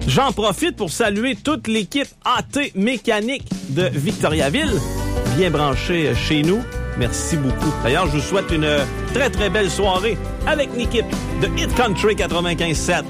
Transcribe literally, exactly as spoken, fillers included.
J'en profite pour saluer toute l'équipe A T mécanique de Victoriaville, bien branchée chez nous. Merci beaucoup. D'ailleurs, je vous souhaite une très, très belle soirée avec l'équipe de Hit Country quatre-vingt-quinze sept.